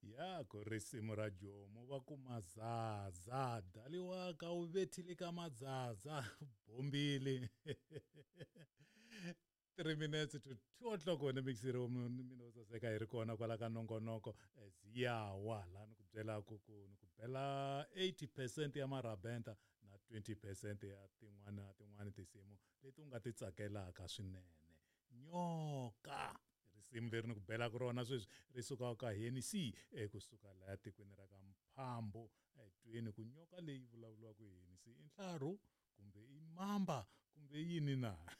ya ku risimu ra Jomo va ku mazaza daliwa ka u vethile ka mazaza bombile 3 minutes to 2 o'clock wena mixiro mina usaseka hi ri kona kwala ka nongonoko ziyawa la ni ku byela ku ni ku bela 80% ya marabenta na 20% ya tin'wana tinsimu leti u nga ti tsakelaka swinene. Nyoka risimu leri ni ku belaka rona sweswi ri suka ka Henny C kusuka laha tikweni ra ka Mphambo twini ku nyoka leyi vulavuriwaka hi Henny C i nhlaru kumbe i mamba kumbe yini na